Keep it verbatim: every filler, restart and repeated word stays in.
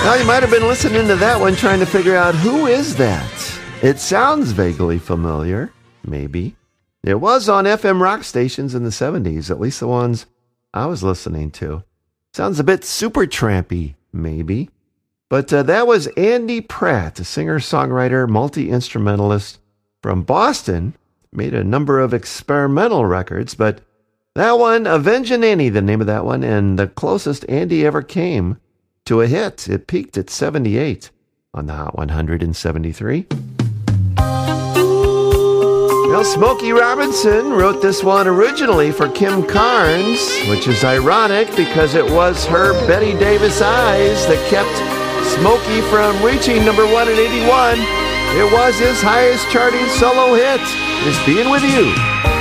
Now, you might have been listening to that one trying to figure out who is that. It sounds vaguely familiar, maybe. It was on F M rock stations in the seventies, at least the ones I was listening to. Sounds a bit Supertrampy, maybe. But uh, that was Andy Pratt, a singer-songwriter, multi-instrumentalist from Boston. Made a number of experimental records, but that one, Avengin' Annie, the name of that one, and the closest Andy ever came to a hit. It peaked at seventy-eight on the Hot one hundred in seventy-three. Well, Smokey Robinson wrote this one originally for Kim Carnes, which is ironic because it was her Betty Davis eyes that kept Smokey from reaching number one in eighty-one. It was his highest charting solo hit, Just Being With You.